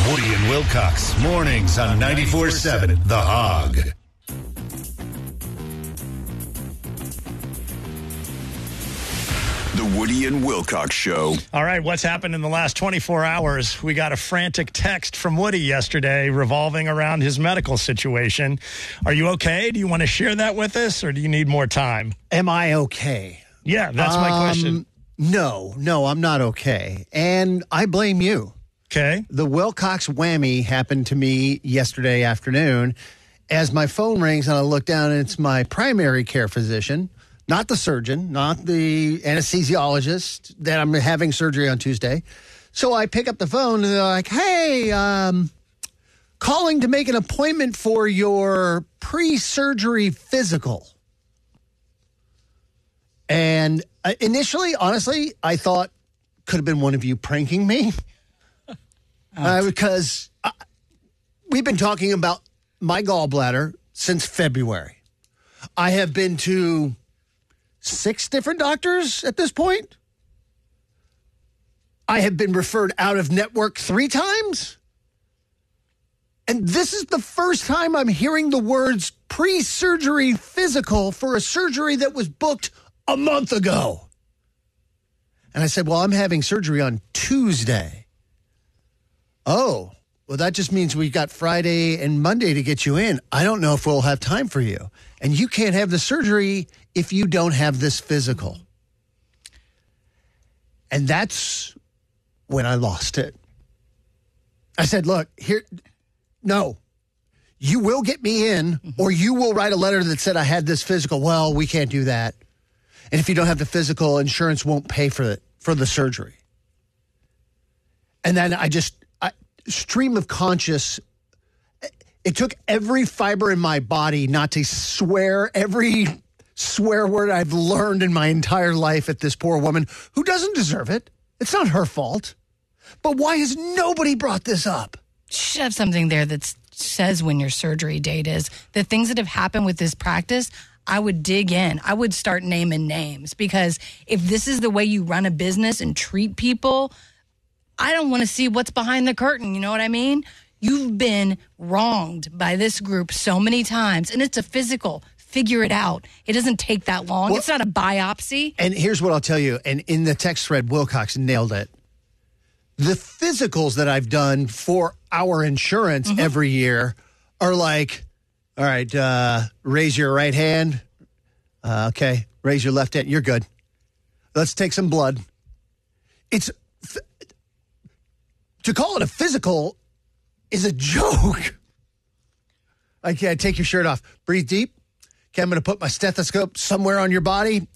Woody and Wilcox, mornings on 94.7 The Hog. The Woody and Wilcox Show. All right, what's happened in the last 24 hours? We got a frantic text from Woody yesterday revolving around his medical situation. Are you okay? Do you want to share that with us, or do you need more time? Am I okay? Yeah, that's my question. No, I'm not okay. And I blame you. Okay. The Wilcox whammy happened to me yesterday afternoon. As my phone rings and I look down, and it's my primary care physician, not the surgeon, not the anesthesiologist, that I'm having surgery on Tuesday. So I pick up the phone and they're like, hey, calling to make an appointment for your pre-surgery physical. And initially, honestly, I thought could have been one of you pranking me. Because we've been talking about my gallbladder since February. I have been to 6 different doctors at this point. I have been referred out of network 3 times. And this is the first time I'm hearing the words pre-surgery physical for a surgery that was booked a month ago. And I said, well, I'm having surgery on Tuesday. Oh, well, that just means we've got Friday and Monday to get you in. I don't know if we'll have time for you. And you can't have the surgery if you don't have this physical. And that's when I lost it. I said, look, no, you will get me in, or you will write a letter that said I had this physical. Well, we can't do that. And if you don't have the physical, insurance won't pay for the surgery. And then stream of conscious, it took every fiber in my body not to swear every swear word I've learned in my entire life at this poor woman who doesn't deserve it. It's not her fault. But why has nobody brought this up? Should have something there that says when your surgery date is. The things that have happened with this practice, I would dig in. I would start naming names, because if this is the way you run a business and treat people, I don't want to see what's behind the curtain. You know what I mean? You've been wronged by this group so many times, and it's a physical. Figure it out. It doesn't take that long. Well, it's not a biopsy. And here's what I'll tell you. And in the text thread, Wilcox nailed it. The physicals that I've done for our insurance every year are like, all right, raise your right hand. Okay, raise your left hand. You're good. Let's take some blood. To call it a physical is a joke. Okay, take your shirt off. Breathe deep. Okay, I'm going to put my stethoscope somewhere on your body.